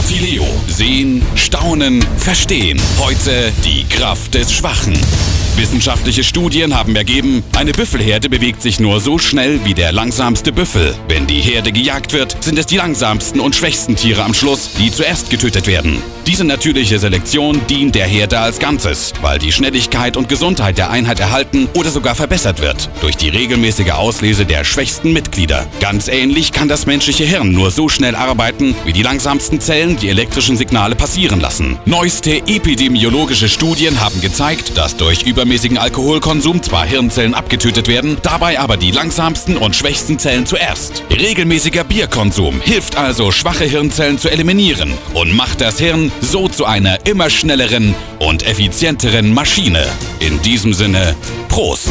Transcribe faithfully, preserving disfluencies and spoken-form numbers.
Galileo. Sehen, staunen, verstehen. Heute die Kraft des Schwachen. Wissenschaftliche Studien haben ergeben, eine Büffelherde bewegt sich nur so schnell wie der langsamste Büffel. Wenn die Herde gejagt wird, sind es die langsamsten und schwächsten Tiere am Schluss, die zuerst getötet werden. Diese natürliche Selektion dient der Herde als Ganzes, weil die Schnelligkeit und Gesundheit der Einheit erhalten oder sogar verbessert wird durch die regelmäßige Auslese der schwächsten Mitglieder. Ganz ähnlich kann das menschliche Hirn nur so schnell arbeiten, wie die langsamsten Zellen die elektrischen Signale passieren lassen. Neueste epidemiologische Studien haben gezeigt, dass durch übermäßigen Alkoholkonsum zwar Hirnzellen abgetötet werden, dabei aber die langsamsten und schwächsten Zellen zuerst. Regelmäßiger Bierkonsum hilft also, schwache Hirnzellen zu eliminieren und macht das Hirn so zu einer immer schnelleren und effizienteren Maschine. In diesem Sinne, Prost!